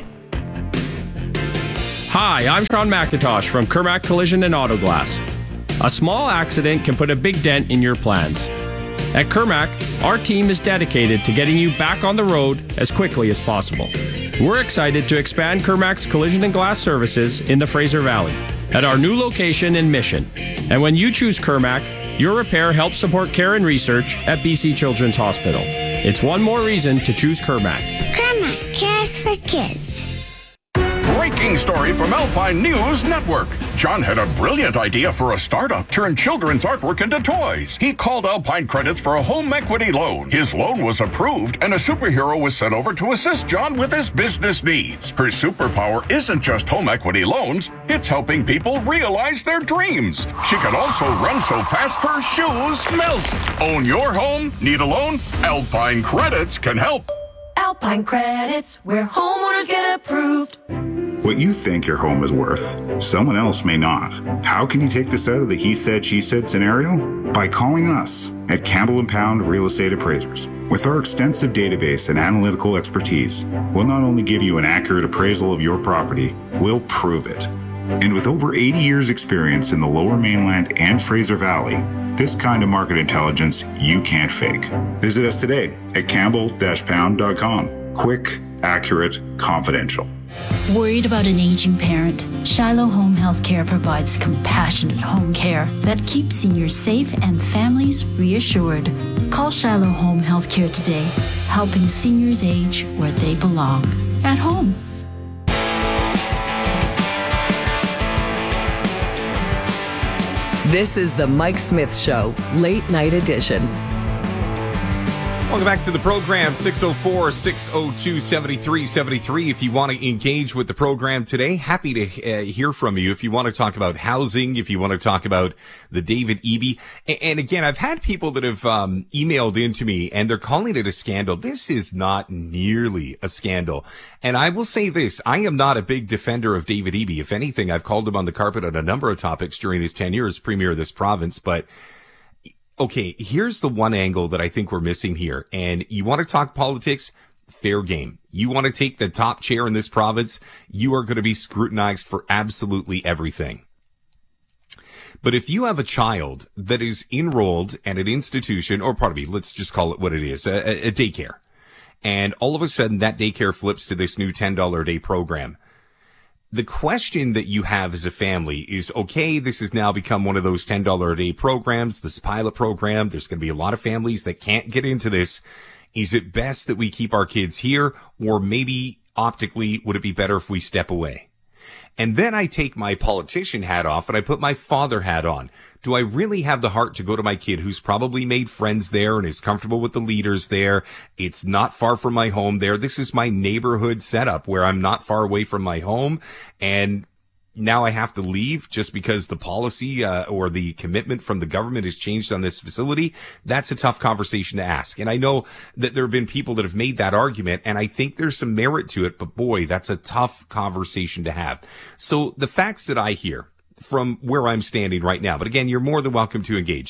Hi, I'm Sean McIntosh from Kermac Collision and Auto Glass. A small accident can put a big dent in your plans. At Kermac, our team is dedicated to getting you back on the road as quickly as possible. We're excited to expand Kermac's collision and glass services in the Fraser Valley at our new location in Mission. And when you choose Kermac, your repair helps support care and research at BC Children's Hospital. It's one more reason to choose Kermac. Kermac cares for kids. Breaking story from Alpine News Network. John had a brilliant idea for a startup, turn children's artwork into toys. He called Alpine Credits for a home equity loan. His loan was approved, and a superhero was sent over to assist John with his business needs. Her superpower isn't just home equity loans, it's helping people realize their dreams. She can also run so fast her shoes melt. Own your home? Need a loan? Alpine Credits can help. Alpine Credits, where homeowners get approved. What you think your home is worth, someone else may not. How can you take this out of the he said, she said scenario? By calling us at Campbell & Pound Real Estate Appraisers. With our extensive database and analytical expertise, we'll not only give you an accurate appraisal of your property, we'll prove it. And with over 80 years experience in the Lower Mainland and Fraser Valley, this kind of market intelligence you can't fake. Visit us today at campbell-pound.com. Quick, accurate, confidential. Worried about an aging parent? Shiloh Home Healthcare provides compassionate home care that keeps seniors safe and families reassured. Call Shiloh Home Healthcare today, helping seniors age where they belong, at home. This is the Mike Smith Show, Late Night Edition. Welcome back to the program, 604-602-7373. If you want to engage with the program today, happy to hear from you. If you want to talk about housing, if you want to talk about the David Eby. And again, I've had people that have emailed into me, and they're calling it a scandal. This is not nearly a scandal. And I will say this, I am not a big defender of David Eby. If anything, I've called him on the carpet on a number of topics during his tenure as premier of this province, but okay, here's the one angle that I think we're missing here. And you want to talk politics? Fair game. You want to take the top chair in this province? You are going to be scrutinized for absolutely everything. But if you have a child that is enrolled at an institution, or pardon me, let's just call it what it is, a daycare, and all of a sudden that daycare flips to this new $10 a day program, the question that you have as a family is, okay, this has now become one of those $10 a day programs, this pilot program. There's going to be a lot of families that can't get into this. Is it best that we keep our kids here? Or maybe optically, would it be better if we step away? And then I take my politician hat off and I put my father hat on. Do I really have the heart to go to my kid who's probably made friends there and is comfortable with the leaders there? It's not far from my home there. This is my neighborhood setup where I'm not far away from my home. And now I have to leave just because the policy or the commitment from the government has changed on this facility. That's a tough conversation to ask. And I know that there have been people that have made that argument, and I think there's some merit to it, but boy, that's a tough conversation to have. So the facts that I hear from where I'm standing right now, but again, you're more than welcome to engage.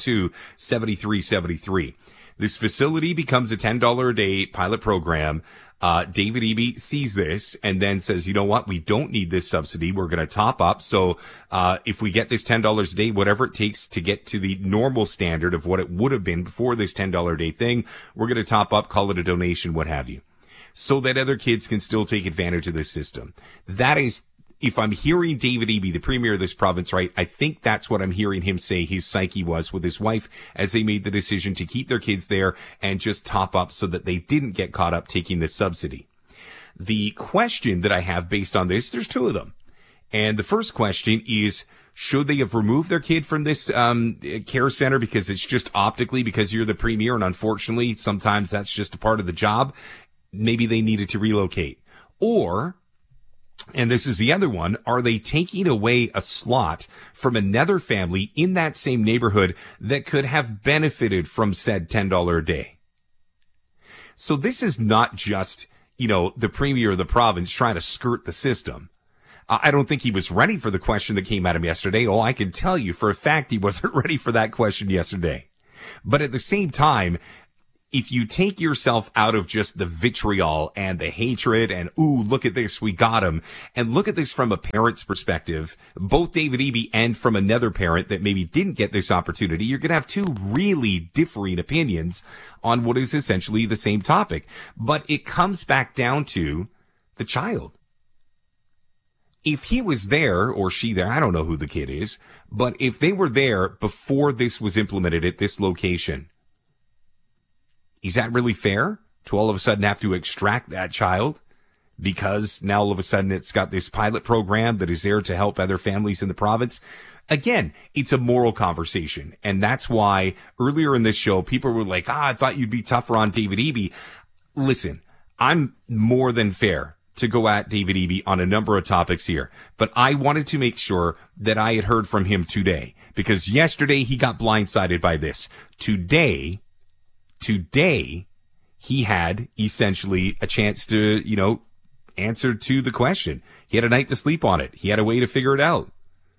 604-602-7373. This facility becomes a $10 a day pilot program. David Eby sees this and then says, you know what? We don't need this subsidy. We're going to top up. So, if we get this $10 a day, whatever it takes to get to the normal standard of what it would have been before this $10 a day thing, we're going to top up, call it a donation, what have you, so that other kids can still take advantage of this system. That is, if I'm hearing David Eby, the premier of this province, right, I think that's what I'm hearing him say his psyche was with his wife as they made the decision to keep their kids there and just top up so that they didn't get caught up taking the subsidy. The question that I have based on this, there's two of them. And the first question is, should they have removed their kid from this care center because it's just optically because you're the premier, and unfortunately sometimes that's just a part of the job? Maybe they needed to relocate. Or, and this is the other one, are they taking away a slot from another family in that same neighborhood that could have benefited from said $10 a day? So this is not just, the premier of the province trying to skirt the system. I don't think he was ready for the question that came at him yesterday. Oh, I can tell you for a fact he wasn't ready for that question yesterday. But at the same time, if you take yourself out of just the vitriol and the hatred and, ooh, look at this, we got him, and look at this from a parent's perspective, both David Eby and from another parent that maybe didn't get this opportunity, you're going to have two really differing opinions on what is essentially the same topic. But it comes back down to the child. If he was there, or she there, I don't know who the kid is, but if they were there before this was implemented at this location, is that really fair to all of a sudden have to extract that child because now all of a sudden it's got this pilot program that is there to help other families in the province? Again, it's a moral conversation. And that's why earlier in this show, people were like, I thought you'd be tougher on David Eby. Listen, I'm more than fair to go at David Eby on a number of topics here, but I wanted to make sure that I had heard from him today, because yesterday he got blindsided by this. Today, he had essentially a chance to, answer to the question. He had a night to sleep on it. He had a way to figure it out.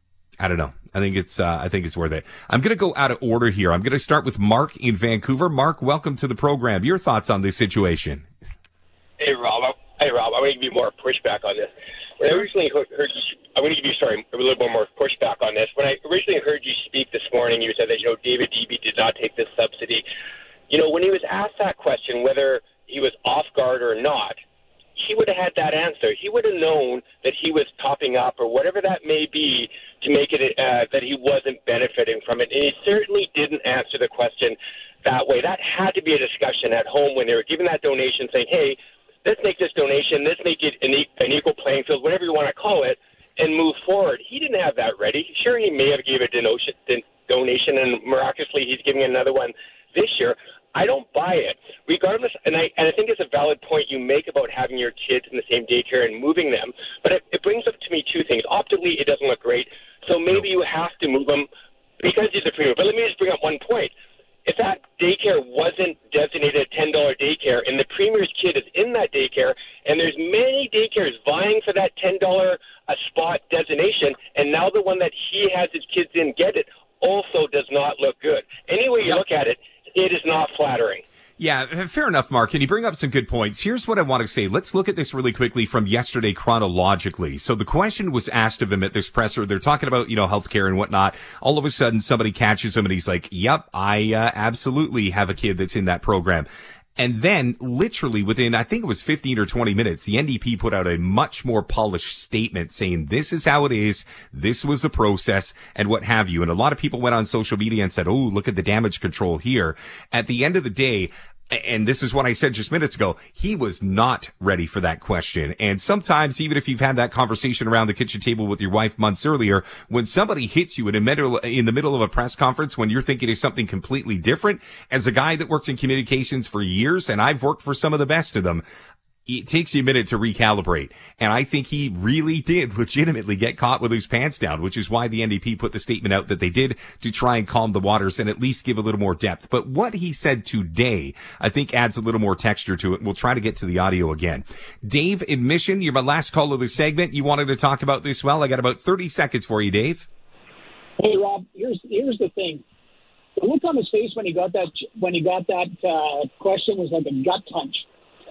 I don't know. I think it's worth it. I'm going to go out of order here. I'm going to start with Mark in Vancouver. Mark, welcome to the program. Your thoughts on this situation? Hey, Rob. I'm going to give you more pushback on this. When I originally heard you, I'm going to give you, a little bit more pushback on this. When I originally heard you speak this morning, you said that, David Eby did not take this subsidy. When he was asked that question, whether he was off guard or not, he would have had that answer. He would have known that he was topping up or whatever that may be to make it that he wasn't benefiting from it. And he certainly didn't answer the question that way. That had to be a discussion at home when they were giving that donation, saying, hey, let's make this donation, let's make it an equal playing field, whatever you want to call it, and move forward. He didn't have that ready. Sure, he may have gave a donation, and miraculously he's giving another one this year. I don't buy it, regardless, and I think it's a valid point you make about having your kids in the same daycare and moving them, but it brings up to me two things. Optically, it doesn't look great, so maybe you have to move them because he's a premier. But let me just bring up one point. If that daycare wasn't designated a $10 daycare and the premier's kid is in that daycare and there's many daycares vying for that $10 a spot designation, and now the one that he has his kids in get it also does not look good. Any way you look at it, it is not flattering. Yeah, fair enough, Mark. And you bring up some good points. Here's what I want to say. Let's look at this really quickly from yesterday chronologically. So the question was asked of him at this presser. They're talking about, healthcare and whatnot. All of a sudden, somebody catches him and he's like, yep, I absolutely have a kid that's in that program. And then literally within, I think it was 15 or 20 minutes, the NDP put out a much more polished statement saying this is how it is. This was the process and what have you. And a lot of people went on social media and said, oh, look at the damage control here. At the end of the day, and this is what I said just minutes ago, he was not ready for that question. And sometimes, even if you've had that conversation around the kitchen table with your wife months earlier, when somebody hits you in the middle of a press conference when you're thinking of something completely different, as a guy that works in communications for years, and I've worked for some of the best of them, it takes you a minute to recalibrate. And I think he really did legitimately get caught with his pants down, which is why the NDP put the statement out that they did to try and calm the waters and at least give a little more depth. But what he said today, I think adds a little more texture to it. We'll try to get to the audio again. Dave in Mission, you're my last call of the segment. You wanted to talk about this. Well, I got about 30 seconds for you, Dave. Hey, Rob, here's the thing. The look on his face when he got that question was like a gut punch.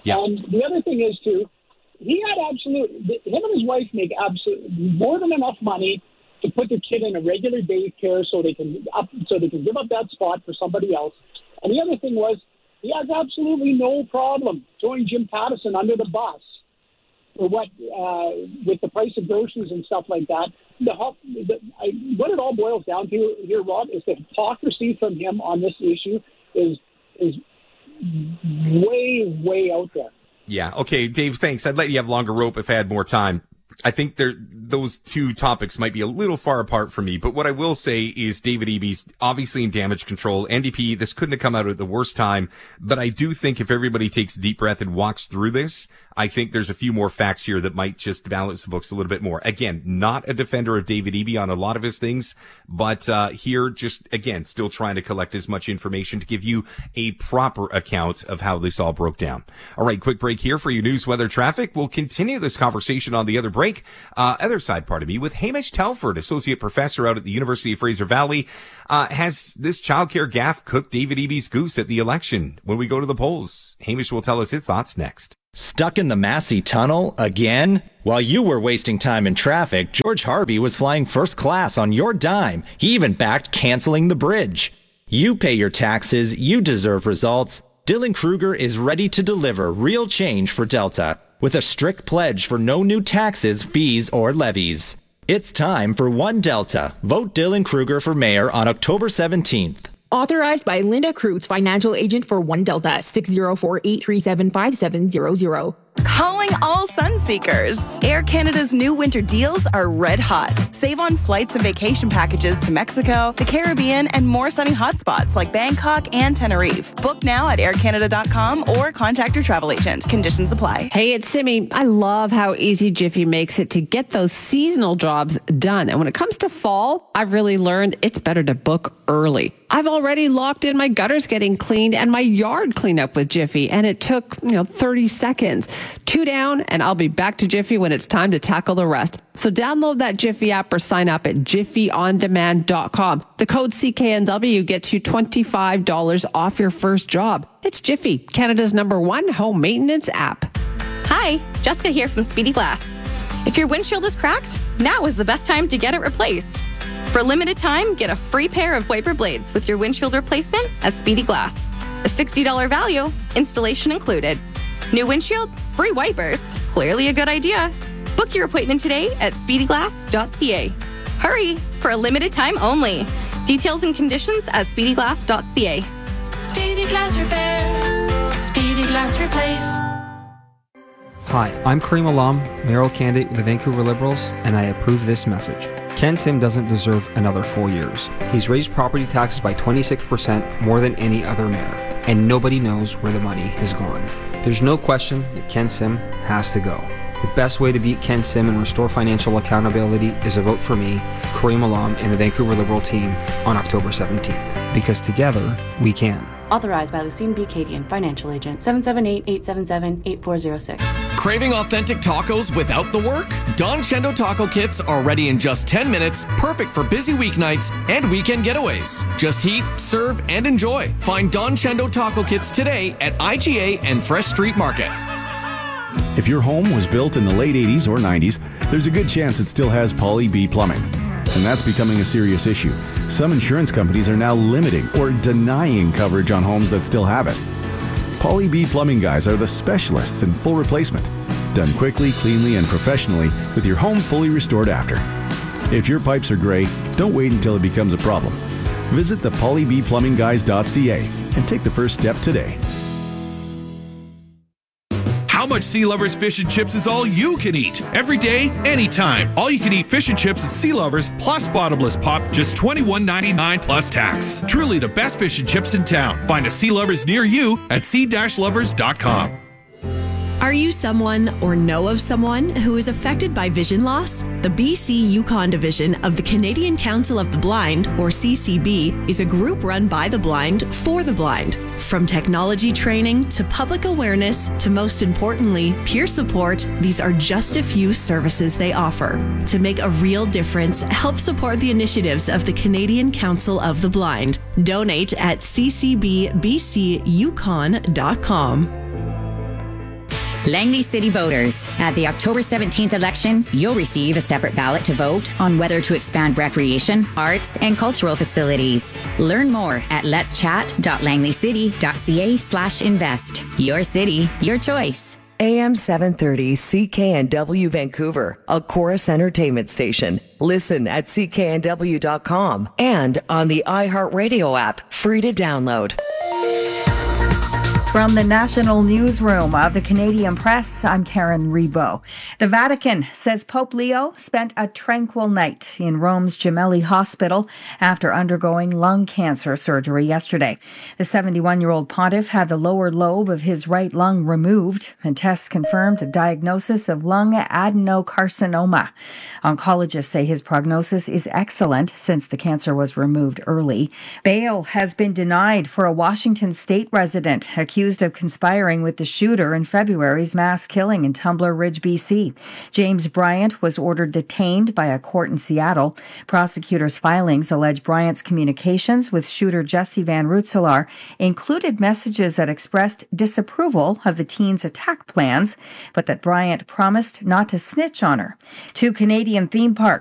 Yeah. The other thing is, too, him and his wife make more than enough money to put their kid in a regular daycare so they can give up that spot for somebody else. And the other thing was, he has absolutely no problem throwing Jim Pattison under the bus for with the price of groceries and stuff like that. What it all boils down to here, Rob, is the hypocrisy from him on this issue is way, way out there. Yeah. Okay, Dave, thanks. I'd let you have longer rope if I had more time. I think those two topics might be a little far apart for me, but what I will say is David Eby's obviously in damage control. NDP, this couldn't have come out at the worst time, but I do think if everybody takes a deep breath and walks through this, I think there's a few more facts here that might just balance the books a little bit more. Again, not a defender of David Eby on a lot of his things, but here just, again, still trying to collect as much information to give you a proper account of how this all broke down. All right, quick break here for your news, weather, traffic. We'll continue this conversation on the other break. Other side, with Hamish Telford, associate professor out at the University of Fraser Valley. Has this childcare gaffe cooked David Eby's goose at the election? When we go to the polls, Hamish will tell us his thoughts next. Stuck in the Massey Tunnel again? While you were wasting time in traffic, George Harvey was flying first class on your dime. He even backed canceling the bridge. You pay your taxes, you deserve results. Dylan Kruger is ready to deliver real change for Delta, with a strict pledge for no new taxes, fees, or levies. It's time for One Delta. Vote Dylan Kruger for mayor on October 17th. Authorized by Linda Kreutz, financial agent for One Delta, 604-837-5700. Calling all sun seekers. Air Canada's new winter deals are red hot. Save on flights and vacation packages to Mexico, the Caribbean, and more sunny hotspots like Bangkok and Tenerife. Book now at aircanada.com or contact your travel agent. Conditions apply. Hey, it's Simi. I love how easy Jiffy makes it to get those seasonal jobs done. And when it comes to fall, I've really learned it's better to book early. I've already locked in my gutters getting cleaned and my yard cleanup with Jiffy, and it took, 30 seconds. 2 down, and I'll be back to Jiffy when it's time to tackle the rest. So download that Jiffy app or sign up at jiffyondemand.com. The code CKNW gets you $25 off your first job. It's Jiffy, Canada's #1 home maintenance app. Hi, Jessica here from Speedy Glass. If your windshield is cracked, now is the best time to get it replaced. For a limited time, get a free pair of wiper blades with your windshield replacement at Speedy Glass. A $60 value, installation included. New windshield, free wipers. Clearly a good idea. Book your appointment today at speedyglass.ca. Hurry, for a limited time only. Details and conditions at speedyglass.ca. Speedy Glass Repair. Speedy Glass Replace. Hi, I'm Kareem Alam, mayoral candidate with the Vancouver Liberals, and I approve this message. Ken Sim doesn't deserve another 4 years. He's raised property taxes by 26% more than any other mayor, and nobody knows where the money has gone. There's no question that Ken Sim has to go. The best way to beat Ken Sim and restore financial accountability is a vote for me, Kareem Alam, and the Vancouver Liberal team on October 17th. Because together, we can. Authorized by Lucine B. Cadian, financial agent, 778-877-8406. Craving authentic tacos without the work? Don Chendo taco kits are ready in just 10 minutes, perfect for busy weeknights and weekend getaways. Just heat, serve, and enjoy. Find Don Chendo taco kits today at IGA and Fresh Street Market. If your home was built in the late 80s or 90s, there's a good chance it still has Poly B plumbing. And that's becoming a serious issue. Some insurance companies are now limiting or denying coverage on homes that still have it. Poly B Plumbing Guys are the specialists in full replacement. Done quickly, cleanly, and professionally with your home fully restored after. If your pipes are gray, don't wait until it becomes a problem. Visit the polybplumbingguys.ca and take the first step today. How much Sea Lovers fish and chips is all you can eat? Every day, anytime. All you can eat fish and chips at Sea Lovers plus bottomless pop, just $21.99 plus tax. Truly the best fish and chips in town. Find a Sea Lovers near you at sea-lovers.com. Are you someone or know of someone who is affected by vision loss? The BC Yukon Division of the Canadian Council of the Blind, or CCB, is a group run by the blind for the blind. From technology training to public awareness to, most importantly, peer support, these are just a few services they offer. To make a real difference, help support the initiatives of the Canadian Council of the Blind. Donate at ccbbcyukon.com. Langley City voters, at the October 17th election, you'll receive a separate ballot to vote on whether to expand recreation, arts, and cultural facilities. Learn more at letschat.langleycity.ca/invest. Your city, your choice. AM 730 CKNW Vancouver, a Chorus Entertainment station. Listen at cknw.com and on the iHeartRadio app, free to download. From the National Newsroom of the Canadian Press, I'm Karen Rebo. The Vatican says Pope Leo spent a tranquil night in Rome's Gemelli Hospital after undergoing lung cancer surgery yesterday. The 71-year-old pontiff had the lower lobe of his right lung removed, and tests confirmed a diagnosis of lung adenocarcinoma. Oncologists say his prognosis is excellent since the cancer was removed early. Bail has been denied for a Washington state resident accused of conspiring with the shooter in February's mass killing in Tumbler Ridge, BC. James Bryant was ordered detained by a court in Seattle. Prosecutors' filings allege Bryant's communications with shooter Jesse Van Rootselaar included messages that expressed disapproval of the teen's attack plans, but that Bryant promised not to snitch on her. 2 Canadian theme parks